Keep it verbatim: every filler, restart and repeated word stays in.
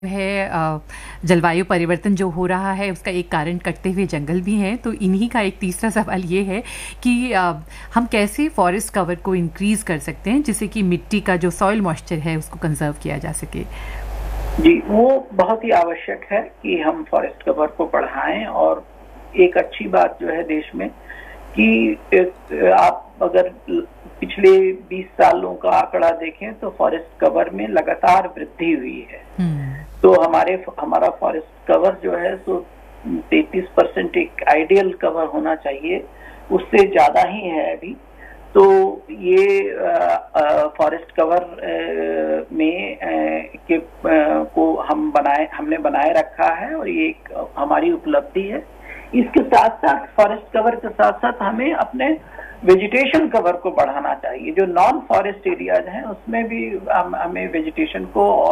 है अ, जलवायु परिवर्तन जो हो रहा है उसका एक कारण कटते हुए जंगल भी हैं, तो इन्हीं का एक तीसरा सवाल ये है कि अ, हम कैसे फॉरेस्ट कवर को इंक्रीज़ कर सकते हैं जिससे कि मिट्टी का जो सॉइल मॉइस्चर है उसको कंजर्व किया जा सके? जी, वो बहुत ही आवश्यक है कि हम फॉरेस्ट कवर को बढ़ाएं। और एक अच्छी बात जो है देश में कि आप अगर पिछले बीस सालों का आंकड़ा देखें तो फॉरेस्ट कवर में लगातार वृद्धि हुई है। तो हमारे हमारा फॉरेस्ट कवर जो है सो तैंतीस परसेंट एक आइडियल कवर होना चाहिए, उससे ज्यादा ही है अभी। तो ये फॉरेस्ट कवर में आ, के आ, को हम बनाए हमने बनाए रखा है और ये एक हमारी उपलब्धि है। इसके साथ साथ फॉरेस्ट कवर के साथ साथ हमें अपने वेजिटेशन कवर को बढ़ाना चाहिए। जो नॉन फॉरेस्ट एरियाज हैं उसमें भी हम, हमें वेजिटेशन को